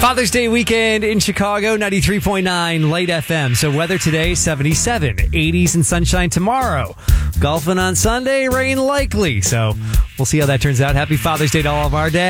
Father's Day weekend in Chicago, 93.9 Light FM. So weather today, 77, 80s and sunshine tomorrow. Golfing on Sunday, rain likely. So we'll see how that turns out. Happy Father's Day to all of our dads.